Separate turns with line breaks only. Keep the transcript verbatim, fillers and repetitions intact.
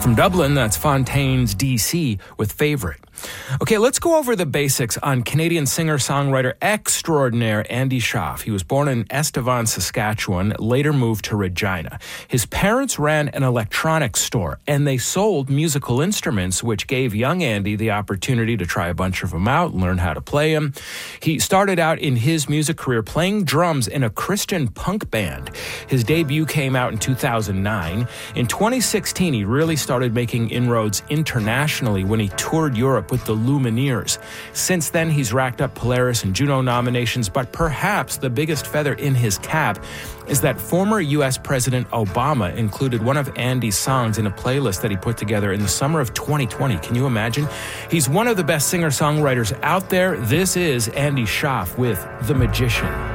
From Dublin, that's Fontaines D C with Favorite. Okay, let's go over the basics on Canadian singer-songwriter extraordinaire Andy Shauf. He was born in Estevan, Saskatchewan, later moved to Regina. His parents ran an electronics store, and they sold musical instruments, which gave young Andy the opportunity to try a bunch of them out, learn how to play them. He started out in his music career playing drums in a Christian punk band. His debut came out in two thousand nine. In twenty sixteen, he really started making inroads internationally when he toured Europe with the Lumineers. Since then, he's racked up Polaris and Juno nominations, but perhaps the biggest feather in his cap is that former U S President Obama included one of Andy's songs in a playlist that he put together in the summer of twenty twenty. Can you imagine? He's one of the best singer-songwriters out there. This is Andy Shauf with The Magician.